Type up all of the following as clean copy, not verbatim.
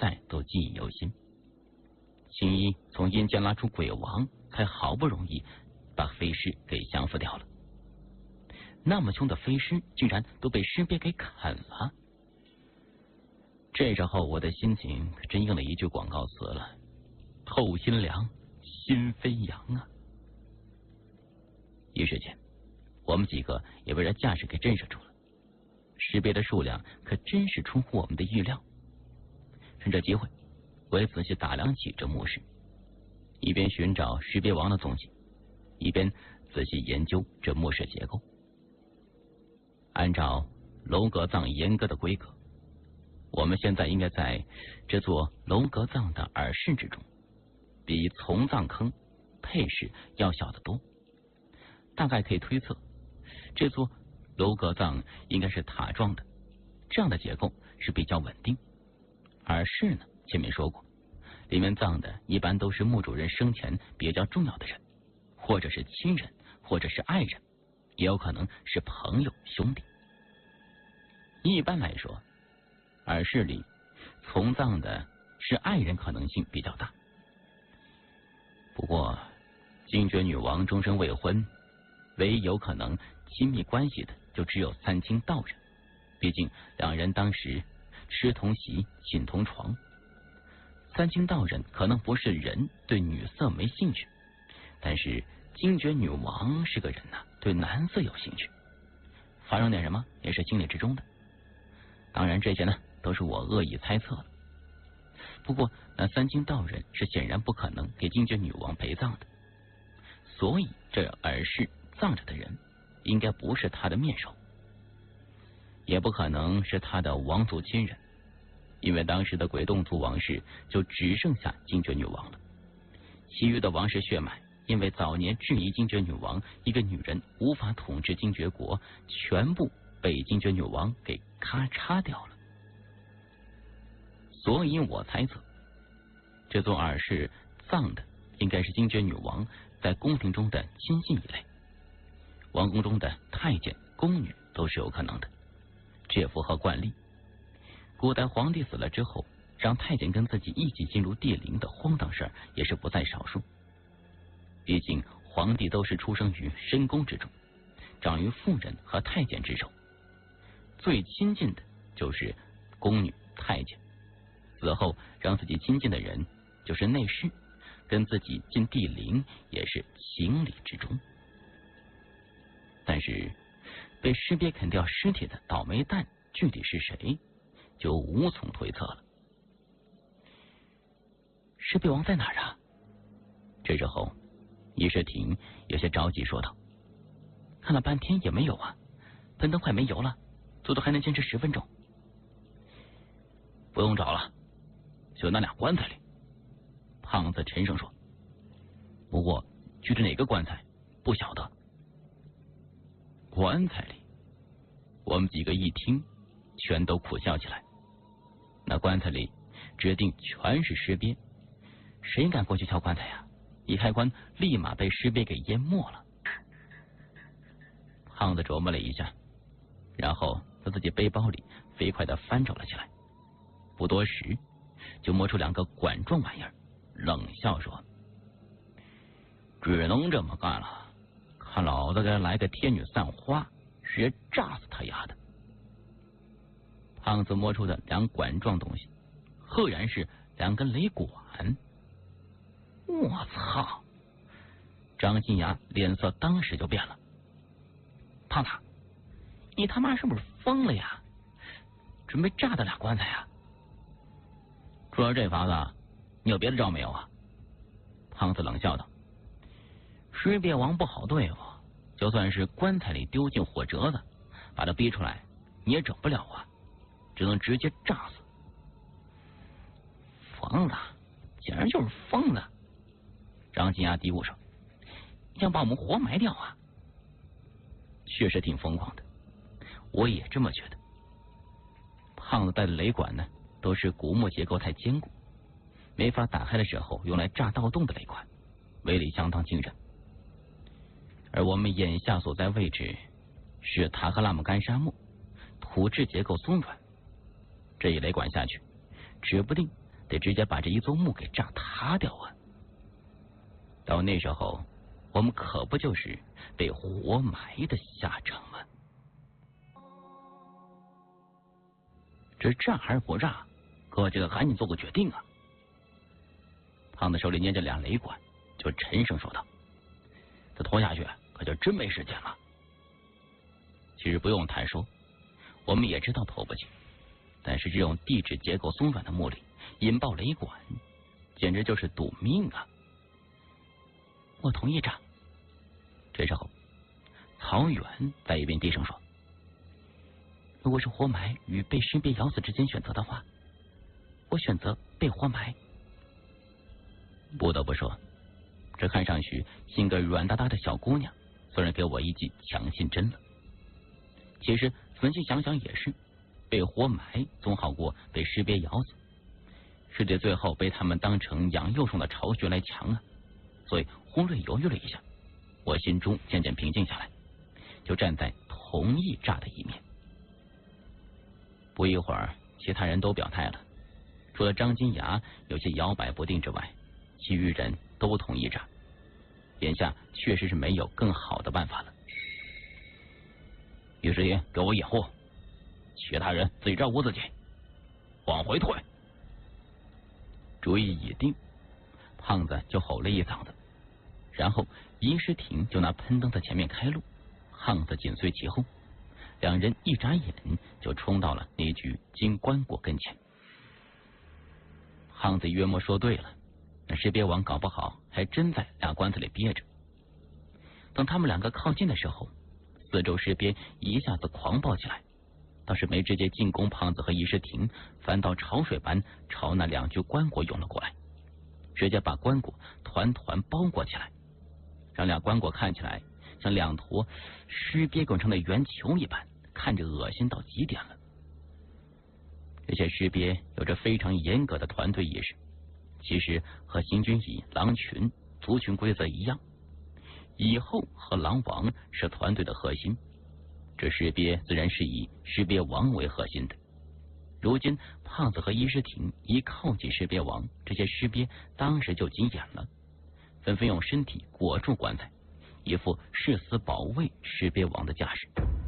在都记忆犹新。青衣从阴间拉出鬼王，才好不容易把飞尸给降服掉了。那么凶的飞尸竟然都被尸鳖给啃了。这时候我的心情可真应了一句广告词了：后心凉，心飞扬啊！一时间，我们几个也被这架势给震慑住了。尸鳖的数量可真是出乎我们的预料。趁这机会，我也仔细打量起这墓室，一边寻找尸鳖王的踪迹，一边仔细研究这墓室结构。按照楼阁葬严格的规格，我们现在应该在这座楼阁葬的耳室之中，比从葬坑配室要小得多。大概可以推测，这座楼阁葬应该是塔状的，这样的结构是比较稳定。耳室呢，前面说过，里面葬的一般都是墓主人生前比较重要的人，或者是亲人，或者是爱人，也有可能是朋友兄弟。一般来说，耳室里从葬的是爱人可能性比较大。不过精绝女王终身未婚，唯一有可能亲密关系的就只有三清道人，毕竟两人当时吃同席寝同床。三清道人可能不是人，对女色没兴趣，但是精绝女王是个人呐，对男色有兴趣，发生点什么也是情理之中的。当然这些呢都是我恶意猜测的。不过那三清道人是显然不可能给精绝女王陪葬的，所以这耳室葬着的人应该不是他的面首，也不可能是他的王族亲人，因为当时的鬼洞族王室就只剩下精绝女王了，其余的王室血脉因为早年质疑精绝女王一个女人无法统治精绝国，全部被精绝女王给咔嚓掉了。所以我猜测，这座耳室葬的应该是精绝女王在宫廷中的亲信一类，王宫中的太监、宫女都是有可能的，这符合惯例。古代皇帝死了之后，让太监跟自己一起进入帝陵的荒唐事也是不在少数。毕竟皇帝都是出生于深宫之中，长于妇人和太监之手，最亲近的就是宫女、太监，死后让自己亲近的人就是内侍，跟自己进帝陵也是情理之中。但是被尸鳖啃掉尸体的倒霉蛋具体是谁，就无从推测了。尸鳖王在哪儿啊？这时候叶世廷有些着急说道，看了半天也没有啊，喷灯快没油了，最多还能坚持10分钟。不用找了，就那俩棺材里。胖子沉声说，不过具体哪个棺材不晓得。棺材里，我们几个一听全都苦笑起来。那棺材里指定全是尸鳖，谁敢过去敲棺材呀？一开棺立马被尸鳖给淹没了。胖子琢磨了一下，然后在自己背包里飞快地翻找了起来，不多时就摸出2个管状玩意儿，冷笑说，只能这么干了，看老子给来个天女散花，直接炸死他丫的。胖子摸出的2管状东西，赫然是2根雷管。我操！张金牙脸色当时就变了。胖子，你他妈是不是疯了呀？准备炸他俩棺材呀？除了这法子，你有别的招没有啊？胖子冷笑道。尸鳖王不好对付，就算是棺材里丢进火折子，把他逼出来，你也整不了啊，只能直接炸死。疯子，简直就是疯子！张金牙嘀咕说，想把我们活埋掉啊？确实挺疯狂的，我也这么觉得。胖子带的雷管呢，都是古木结构太坚固，没法打开的时候用来炸盗洞的雷管，威力相当惊人。而我们眼下所在位置是塔克拉姆干沙漠，土质结构松软，这一雷管下去，指不定得直接把这一座墓给炸塌掉啊！到那时候，我们可不就是被活埋的下场吗？这炸还是不炸？哥几个赶紧做个决定啊！胖子手里捏着俩雷管，就沉声说道：“这拖下去可就真没时间了。”其实不用谈说，我们也知道拖不起，但是这种地质结构松软的墓里引爆雷管，简直就是赌命啊！我同意炸。这时候，曹远在一边低声说：“如果是活埋与被尸鳖咬死之间选择的话，我选择被活埋。”不得不说，这看上去性格软哒哒的小姑娘，虽然给我一剂强心针了。其实仔细想想也是，被活埋总好过被尸鳖咬死，是得最后被他们当成养幼虫的巢穴来抢啊！所以忽略犹豫了一下，我心中渐渐平静下来，就站在同意炸的一面。不一会儿，其他人都表态了，除了张金牙有些摇摆不定之外，其余人都同意炸。眼下确实是没有更好的办法了。于是也给我掩护，其他人自己照顾自己，往回退。主意已定，胖子就吼了一嗓子，然后尹诗婷就拿喷灯在前面开路，胖子紧随其后，两人一眨眼就冲到了那具金棺椁跟前。胖子约莫说对了，那尸鳖王搞不好还真在俩棺材里憋着。等他们两个靠近的时候，四周尸鳖一下子狂暴起来，倒是没直接进攻胖子和尹诗婷，反倒潮水般朝那两具棺椁涌了过来，直接把棺椁团团包裹起来，让俩棺椁看起来像两坨尸鳖滚成的圆球一般，看着恶心到极点了。这些尸鳖有着非常严格的团队意识，其实和行军蚁、狼群族群规则一样，蚁后和狼王是团队的核心，这尸鳖自然是以尸鳖王为核心的。如今胖子和尹诗婷一靠近尸鳖王，这些尸鳖当时就急眼了，纷纷用身体裹住棺材，一副誓死保卫尸鳖王的架势。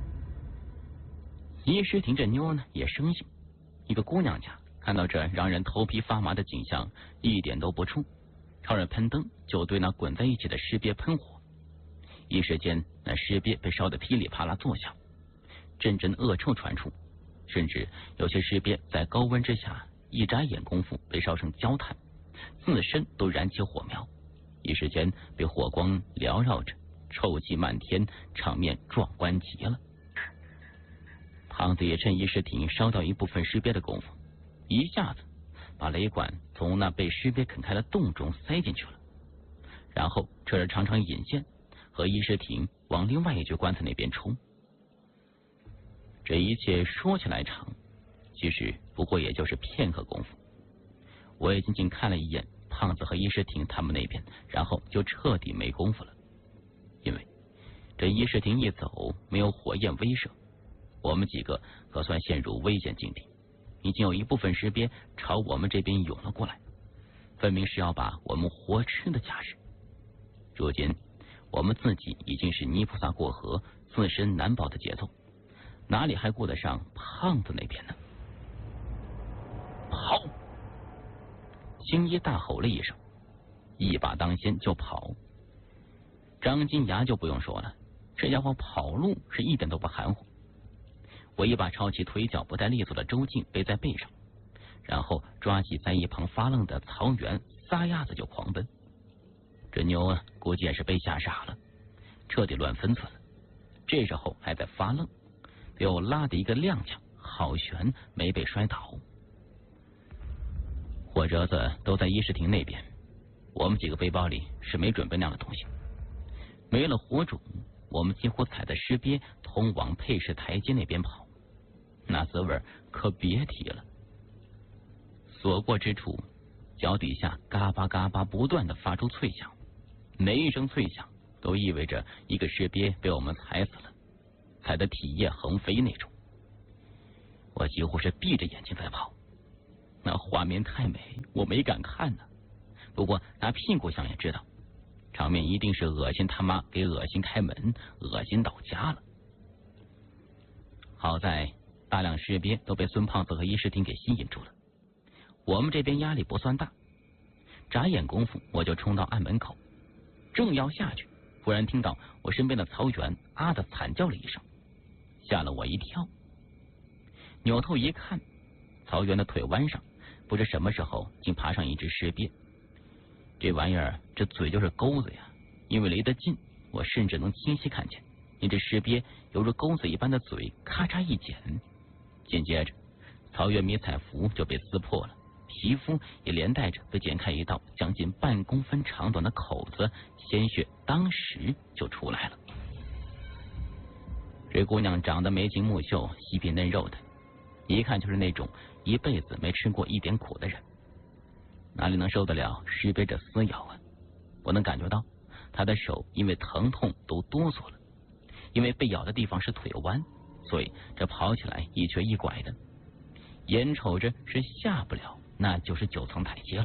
尹诗婷这妞呢也生性，一个姑娘家看到这让人头皮发麻的景象，一点都不怵，抄着喷灯就对那滚在一起的尸鳖喷火。一时间，那尸鳖被烧得噼里啪啦作响，阵阵恶臭传出，甚至有些尸鳖在高温之下一眨眼功夫被烧成焦炭，自身都燃起火苗，一时间被火光缭绕着，臭气漫天，场面壮观极了。胖子也趁尹诗婷烧掉一部分尸鳖的功夫，一下子把雷管从那被尸鳖啃开的洞中塞进去了，然后扯着长长引线和尹诗婷往另外一具棺材那边冲。这一切说起来长，其实不过也就是片刻功夫。我也仅仅看了一眼胖子和尹诗婷他们那边，然后就彻底没功夫了。因为这尹诗婷一走，没有火焰威慑，我们几个可算陷入危险境地。已经有一部分尸鳖朝我们这边涌了过来，分明是要把我们活吃的架势。如今我们自己已经是泥菩萨过河，自身难保的节奏，哪里还顾得上胖子那边呢？跑！青衣大吼了一声，一把当先就跑。张金牙就不用说了，这家伙跑路是一点都不含糊。我一把抄起腿脚不太利索的周静背在背上，然后抓起在一旁发愣的曹元，撒丫子就狂奔。这妞啊，估计也是被吓傻了，彻底乱分寸了。这时候还在发愣，被我拉的一个踉跄，好悬没被摔倒。火折子都在尹诗婷那边，我们几个背包里是没准备那样的东西。没了火种，我们几乎踩在尸鳖通往配饰台阶那边跑，那滋味可别提了。所过之处，脚底下嘎巴嘎巴不断的发出脆响，每一声脆响都意味着一个尸鳖被我们踩死了，踩得体液横飞那种。我几乎是闭着眼睛在跑， 那画面太美，我没敢看呢。不过拿屁股想也知道，场面一定是恶心他妈给恶心开门，恶心到家了。好在大量尸鳖都被孙胖子和伊世廷给吸引住了，我们这边压力不算大。眨眼功夫，我就冲到暗门口，正要下去，忽然听到我身边的曹元啊的惨叫了一声，吓了我一跳。扭头一看，曹元的腿弯上不知什么时候竟爬上一只尸鳖。这玩意儿这嘴就是钩子呀，因为离得近，我甚至能清晰看见那只尸鳖犹如钩子一般的嘴咔嚓一剪，紧接着曹元迷彩服就被撕破了，皮肤也连带着被剪开一道将近半公分长短的口子，鲜血当时就出来了。这姑娘长得眉清目秀，细皮嫩肉的，一看就是那种一辈子没吃过一点苦的人，哪里能受得了尸鳖这撕咬啊？我能感觉到她的手因为疼痛都哆嗦了，因为被咬的地方是腿弯，所以这跑起来一瘸一拐的，眼瞅着是下不了那就是9层台阶了。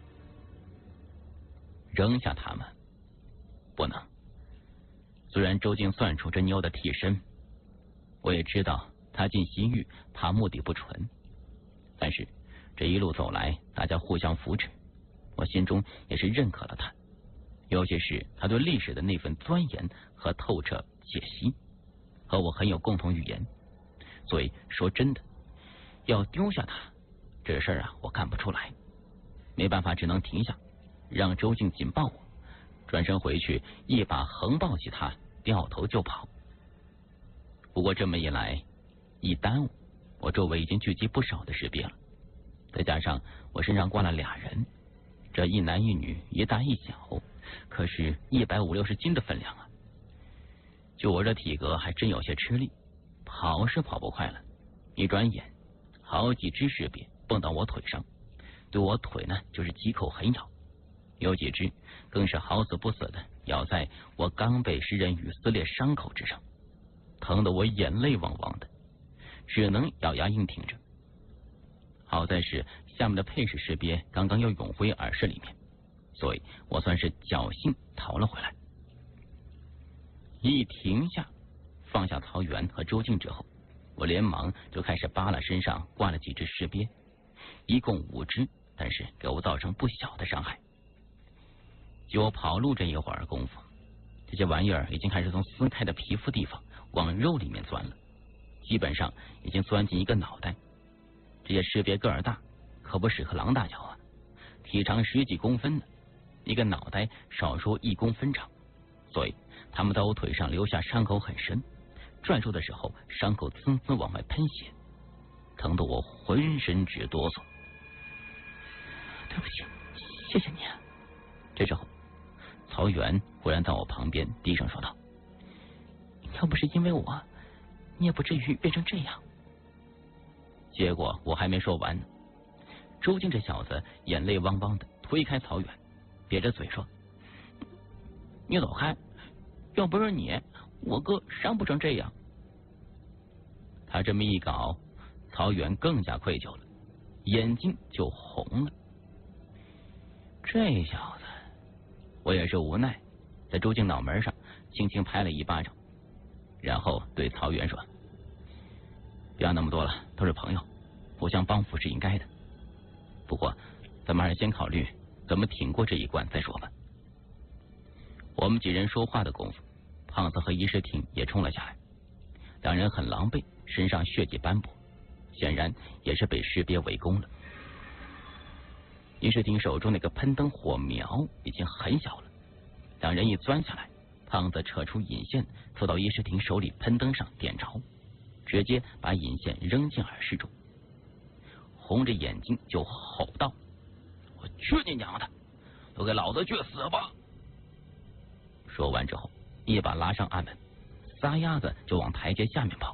扔下他们不能。虽然周静算出这妞的替身，我也知道她进西域怕目的不纯，但是这一路走来大家互相扶持，我心中也是认可了她，尤其是她对历史的那份钻研和透彻解析，和我很有共同语言。所以说真的要丢下她这事儿啊，我干不出来，没办法，只能停下，让周静紧抱我，转身回去一把横抱起她，掉头就跑。不过这么一来一耽误，我周围已经聚集不少的尸鳖了，再加上我身上挂了2人，这一男一女，一大一小，可是150、60斤的分量啊！就我这体格还真有些吃力，跑是跑不快了，一转眼好几只尸鳖蹦到我腿上，对我腿呢就是几口狠咬，有几只更是好死不死的咬在我刚被食人鱼撕裂伤口之上，疼得我眼泪汪汪的，只能咬牙硬挺着。好在是下面的配饰尸鳖刚刚又涌回耳室里面，所以我算是侥幸逃了回来。一停下放下曹元和周静之后，我连忙就开始扒拉身上挂了几只尸鳖，一共5只，但是给我造成不小的伤害。就我跑路这一会儿功夫，这些玩意儿已经开始从撕开的皮肤地方往肉里面钻了，基本上已经钻进一个脑袋。这些尸鳖个儿大，可不是和狼大小啊，体长10几公分呢，一个脑袋少说1公分长，所以他们在我腿上留下伤口很深，转述的时候伤口滋滋往外喷血，疼得我浑身直哆嗦。对不起，谢谢你啊。这时候曹元忽然在我旁边低声说道，要不是因为我，你也不至于变成这样。结果我还没说完呢，周静这小子眼泪汪汪的推开曹元，瘪着嘴说，你走开，要不是你，我哥伤不成这样。他这么一搞，曹元更加愧疚了，眼睛就红了。这小子，我也是无奈，在周静脑门上轻轻拍了一巴掌，然后对曹元说，不要那么多了，都是朋友，互相帮扶是应该的，不过咱们还是先考虑怎么挺过这一关再说吧。我们几人说话的功夫，胖子和伊世廷也冲了下来，两人很狼狈，身上血迹斑驳，显然也是被尸鳖围攻了。伊世廷手中那个喷灯火苗已经很小了，两人一钻下来，胖子扯出引线凑到伊世廷手里喷灯上点着，直接把引线扔进耳室中，红着眼睛就吼道，我去你娘的，都给老子去死吧！说完之后，一把拉上暗门，撒丫子就往台阶下面跑。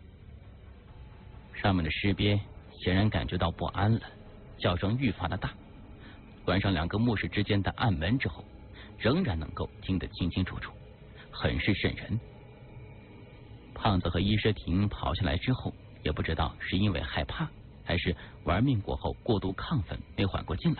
上面的尸鳖显然感觉到不安了，叫声愈发的大，关上2个墓室之间的暗门之后，仍然能够听得清清楚楚，很是瘆人。胖子和伊世廷跑下来之后，也不知道是因为害怕还是玩命过后过度亢奋没缓过劲来？